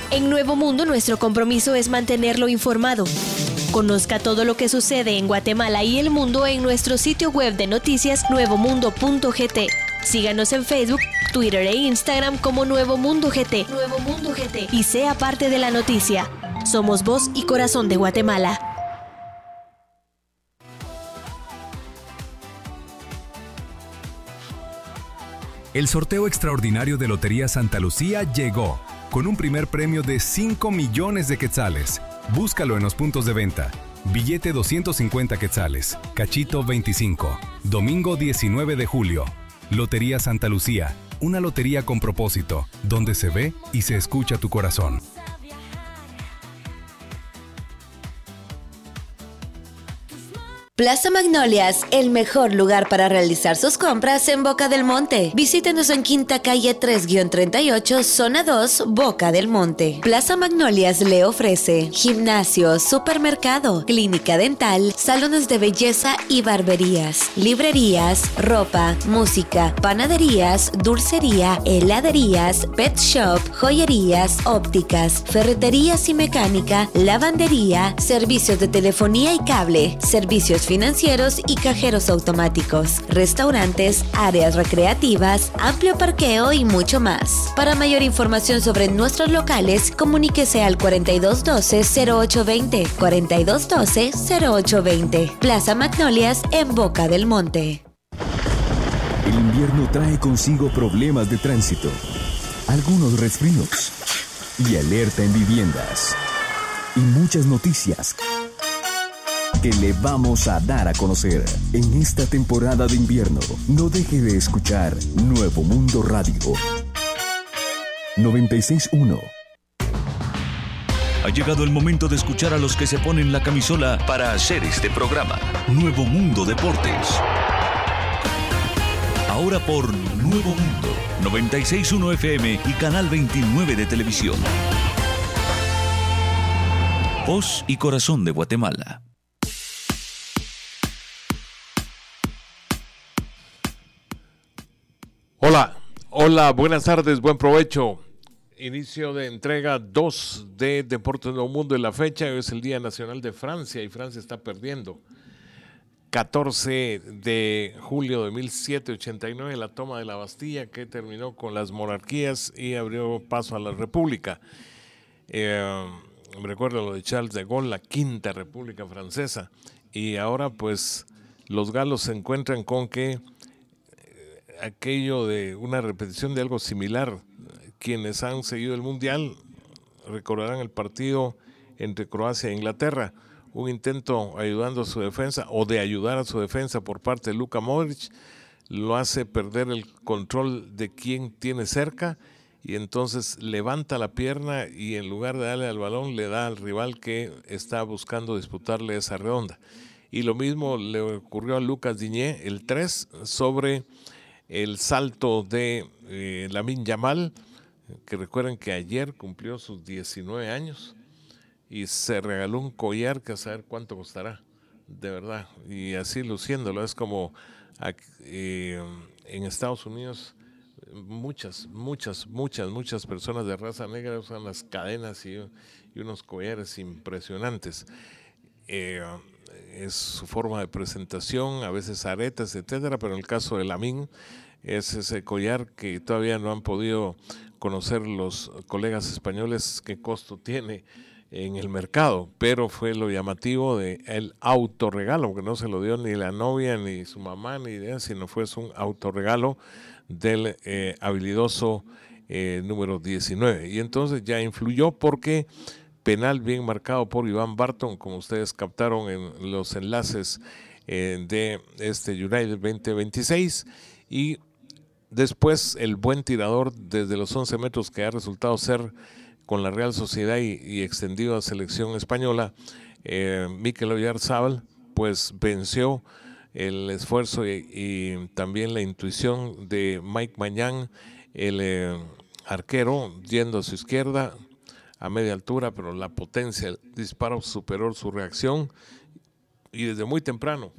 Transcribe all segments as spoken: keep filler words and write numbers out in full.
En Nuevo Mundo, nuestro compromiso es mantenerlo informado. Conozca todo lo que sucede en Guatemala y el mundo en nuestro sitio web de noticias nuevo mundo punto g t. Síganos en Facebook, Twitter e Instagram como Nuevo Mundo G T. Nuevo Mundo G T. Y sea parte de la noticia. Somos voz y corazón de Guatemala. El sorteo extraordinario de Lotería Santa Lucía llegó, con un primer premio de cinco millones de quetzales. Búscalo en los puntos de venta. Billete doscientos cincuenta quetzales, cachito veinticinco. Domingo diecinueve de julio. Lotería Santa Lucía, una lotería con propósito, donde se ve y se escucha tu corazón. Plaza Magnolias, el mejor lugar para realizar sus compras en Boca del Monte. Visítenos en Quinta Calle tres treinta y ocho, Zona dos, Boca del Monte. Plaza Magnolias le ofrece gimnasio, supermercado, clínica dental, salones de belleza y barberías, librerías, ropa, música, panaderías, dulcería, heladerías, pet shop, joyerías, ópticas, ferreterías y mecánica, lavandería, servicios de telefonía y cable, servicios financieros y cajeros automáticos, restaurantes, áreas recreativas, amplio parqueo y mucho más. Para mayor información sobre nuestros locales, comuníquese al cuarenta y dos doce, cero ocho veinte, cuarenta y dos doce, cero ocho veinte. Plaza Magnolias en Boca del Monte. El invierno trae consigo problemas de tránsito, algunos resfríos y alerta en viviendas y muchas noticias que le vamos a dar a conocer en esta temporada de invierno. No deje de escuchar Nuevo Mundo Radio noventa y seis punto uno. Ha llegado el momento de escuchar a los que se ponen la camisola para hacer este programa. Nuevo Mundo Deportes. Ahora por Nuevo Mundo noventa y seis punto uno F M y Canal veintinueve de televisión. Voz y corazón de Guatemala. Hola, hola, buenas tardes, buen provecho. Inicio de entrega dos de Deportes Nuevo Mundo en la fecha. Hoy es el Día Nacional de Francia y Francia está perdiendo. catorce de julio de mil setecientos ochenta y nueve, la toma de la Bastilla, que terminó con las monarquías y abrió paso a la República. Eh, me recuerdo lo de Charles de Gaulle, la quinta República Francesa. Y ahora pues los galos se encuentran con que aquello de una repetición de algo similar. Quienes han seguido el Mundial recordarán el partido entre Croacia e Inglaterra, un intento ayudando a su defensa o de ayudar a su defensa por parte de Luka Modric, lo hace perder el control de quien tiene cerca y entonces levanta la pierna y en lugar de darle al balón le da al rival que está buscando disputarle esa redonda. Y lo mismo le ocurrió a Lucas Digne, el tres, sobre el salto de eh, Lamine Yamal, que recuerden que ayer cumplió sus diecinueve años y se regaló un collar que a saber cuánto costará, de verdad, y así luciéndolo. Es como eh, en Estados Unidos muchas, muchas, muchas, muchas personas de raza negra usan las cadenas y, y unos collares impresionantes. Eh, es su forma de presentación, a veces aretes, etcétera, pero en el caso de Lamine es ese collar que todavía no han podido conocer los colegas españoles qué costo tiene en el mercado, pero fue lo llamativo de el autorregalo, que no se lo dio ni la novia, ni su mamá, ni idea, sino fue un autorregalo del eh, habilidoso eh, número diecinueve. Y entonces ya influyó porque penal bien marcado por Iván Barton, como ustedes captaron en los enlaces eh, de este United veinte veintiséis, y después el buen tirador desde los once metros que ha resultado ser con la Real Sociedad y, y extendido a selección española, eh, Mikel Oyarzabal, pues venció el esfuerzo y, y también la intuición de Mike Mañán, el eh, arquero, yendo a su izquierda a media altura, pero la potencia, el disparo superó su reacción y desde muy temprano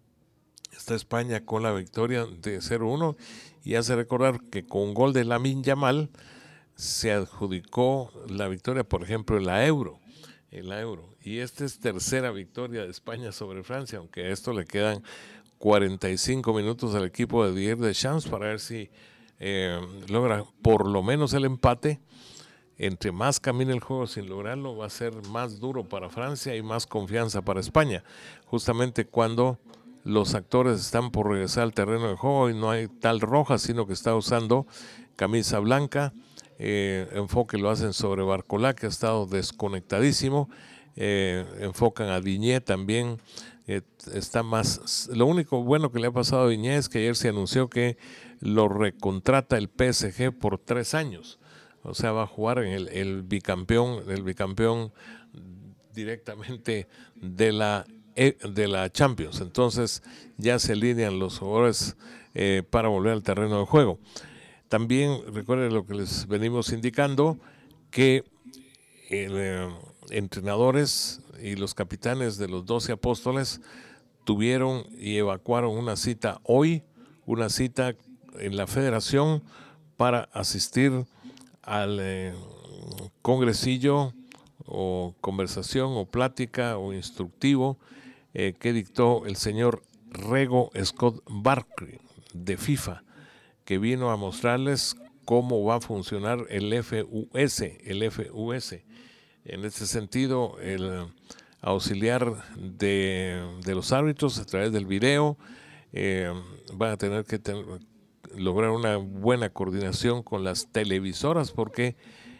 está España con la victoria de cero uno y hace recordar que con un gol de Lamine Yamal se adjudicó la victoria, por ejemplo, en la Euro, en la Euro. Y esta es tercera victoria de España sobre Francia, aunque a esto le quedan cuarenta y cinco minutos al equipo de Didier Deschamps para ver si eh, logra por lo menos el empate. Entre más camine el juego sin lograrlo, va a ser más duro para Francia y más confianza para España. Justamente cuando los actores están por regresar al terreno de juego y no hay tal Roja, sino que está usando camisa blanca. Eh, enfoque lo hacen sobre Barcolá, que ha estado desconectadísimo. Eh, enfocan a Digne también. Eh, está más. Lo único bueno que le ha pasado a Digne es que ayer se anunció que lo recontrata el P S G por tres años. O sea, va a jugar en el, el bicampeón, el bicampeón directamente de la de la Champions. Entonces ya se alinean los jugadores eh, para volver al terreno de juego. También recuerden lo que les venimos indicando, que el, eh, entrenadores y los capitanes de los doce apóstoles tuvieron y evacuaron una cita hoy, una cita en la federación para asistir al eh, congresillo o conversación o plática o instructivo eh, que dictó el señor Rego Scott Barkley de FIFA, que vino a mostrarles cómo va a funcionar el F U S, el F U S. En este sentido, el auxiliar de, de los árbitros a través del video eh, van a tener que tener, lograr una buena coordinación con las televisoras, porque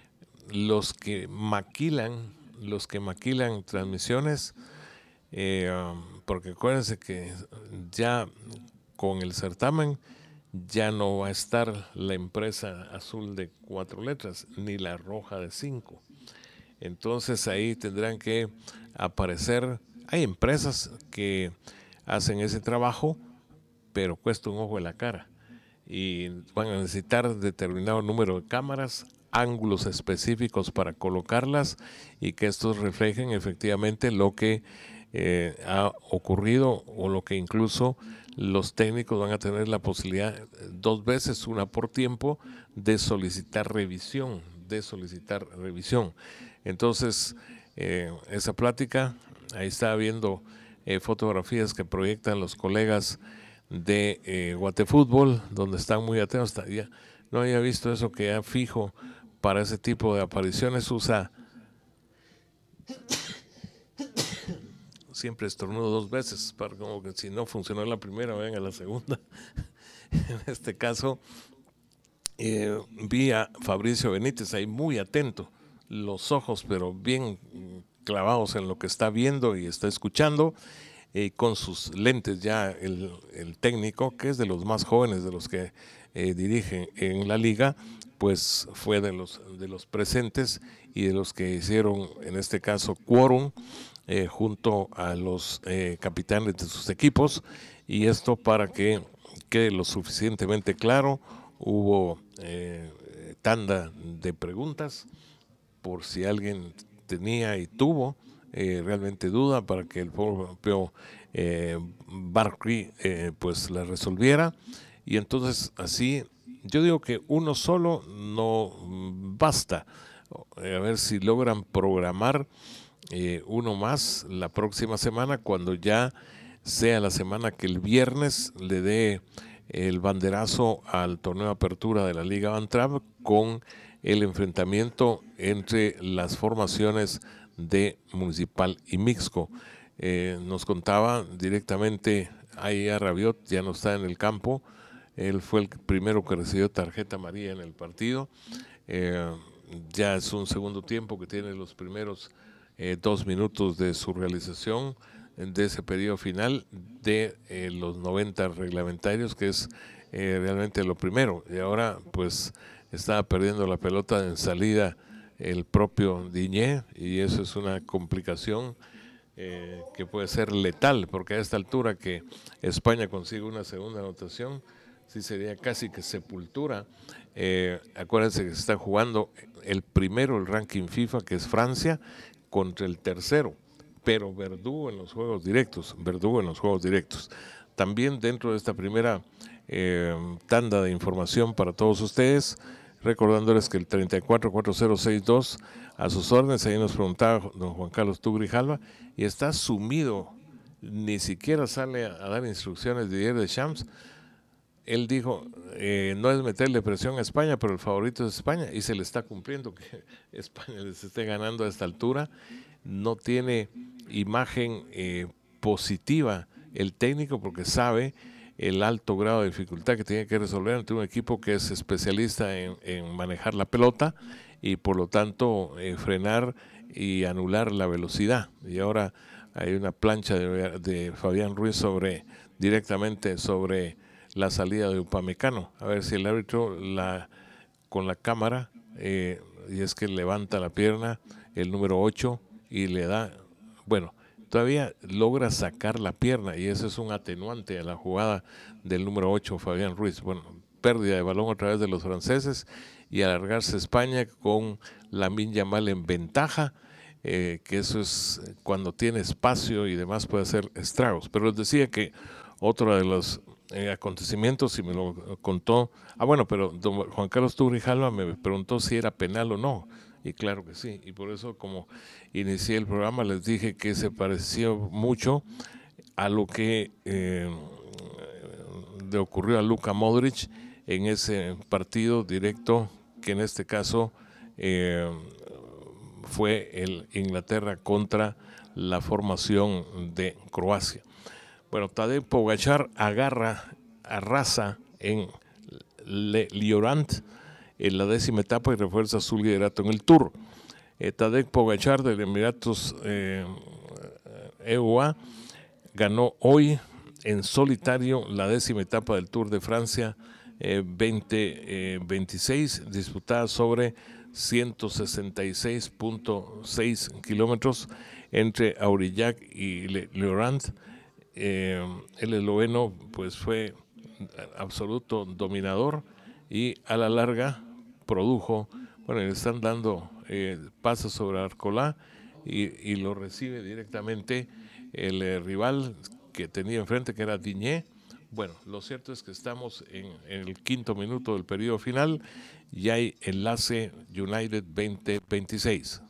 los que maquilan, los que maquilan transmisiones, eh, porque acuérdense que ya con el certamen ya no va a estar la empresa azul de cuatro letras, ni la roja de cinco. Entonces ahí tendrán que aparecer, hay empresas que hacen ese trabajo, pero cuesta un ojo de la cara. Y van a necesitar determinado número de cámaras, ángulos específicos para colocarlas y que estos reflejen efectivamente lo que eh, ha ocurrido o lo que incluso los técnicos van a tener la posibilidad dos veces, una por tiempo, de solicitar revisión, de solicitar revisión. Entonces, eh, esa plática, ahí está viendo eh, fotografías que proyectan los colegas de eh, Guatefútbol, donde están muy atentos. Ya no había visto eso, que ya fijo para ese tipo de apariciones usa, siempre estornudo dos veces, para como que si no funcionó la primera, vayan a la segunda. En este caso, eh, vi a Fabricio Benítez ahí muy atento, los ojos pero bien clavados en lo que está viendo y está escuchando, eh, con sus lentes ya el, el técnico, que es de los más jóvenes de los que eh, dirigen en la liga, pues fue de los, de los presentes y de los que hicieron en este caso quórum eh, junto a los eh, capitanes de sus equipos, y esto para que quede lo suficientemente claro. Hubo eh, tanda de preguntas por si alguien tenía y tuvo eh, realmente duda, para que el propio eh, Barkley eh, pues la resolviera. Y entonces así, yo digo que uno solo no basta. A ver si logran programar eh, uno más la próxima semana, cuando ya sea la semana que el viernes le dé el banderazo al torneo de apertura de la Liga Van Trapp, con el enfrentamiento entre las formaciones de Municipal y Mixco. Eh, nos contaba directamente ahí a Rabiot, ya no está en el campo. Él fue el primero que recibió tarjeta amarilla en el partido. Eh, ya es un segundo tiempo que tiene los primeros eh, dos minutos de su realización de ese periodo final de eh, los noventa reglamentarios, que es eh, realmente lo primero. Y ahora pues estaba perdiendo la pelota en salida el propio Digne, y eso es una complicación eh, que puede ser letal, porque a esta altura que España consigue una segunda anotación, sí sería casi que sepultura. Eh, acuérdense que se está jugando el primero, el ranking FIFA, que es Francia, contra el tercero, pero verdugo en los juegos directos, verdugo en los juegos directos. También dentro de esta primera eh, tanda de información para todos ustedes, recordándoles que el treinta y cuatro cuatro cero sesenta y dos a sus órdenes. Ahí nos preguntaba don Juan Carlos Tugrijalva, y está sumido, ni siquiera sale a, a dar instrucciones de Didier Deschamps. Él dijo, eh, no es meterle presión a España, pero el favorito es España, y se le está cumpliendo que España les esté ganando a esta altura. No tiene imagen eh, positiva el técnico, porque sabe el alto grado de dificultad que tiene que resolver ante un equipo que es especialista en, en manejar la pelota y por lo tanto eh, frenar y anular la velocidad. Y ahora hay una plancha de, de Fabián Ruiz sobre directamente sobre la salida de Upamecano, a ver si el árbitro la con la cámara eh, y es que levanta la pierna el número ocho y le da, bueno, todavía logra sacar la pierna, y eso es un atenuante a la jugada del número ocho, Fabián Ruiz. Bueno, pérdida de balón a través de los franceses y alargarse España con Lamine Yamal en ventaja, eh, que eso es cuando tiene espacio y demás puede hacer estragos. Pero les decía que otro de los eh, acontecimientos, y me lo contó, ah bueno, pero don Juan Carlos Tugrijalva me preguntó si era penal o no. Y claro que sí, y por eso como inicié el programa les dije que se pareció mucho a lo que eh, le ocurrió a Luka Modric en ese partido directo, que en este caso eh, fue el Inglaterra contra la formación de Croacia. Bueno, Tadej Pogačar agarra, arrasa en Le Liorant en la décima etapa y refuerza su liderato en el Tour. Eh, Tadej Pogačar del Emiratos eh, E U A ganó hoy en solitario la décima etapa del Tour de Francia eh, veinte veintiséis, disputada sobre ciento sesenta y seis punto seis kilómetros entre Aurillac y Le Liorant. Eh, el esloveno pues fue absoluto dominador y a la larga produjo, bueno, le están dando eh, pasos sobre Arcolá y, y lo recibe directamente el eh, rival que tenía enfrente, que era Diñé. Bueno, lo cierto es que estamos en, en el quinto minuto del periodo final y hay enlace United veinte veintiséis.